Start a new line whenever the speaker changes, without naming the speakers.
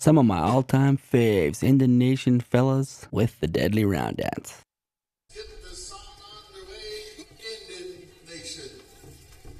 Some of my all-time faves, Indonesian fellas with the deadly round dance.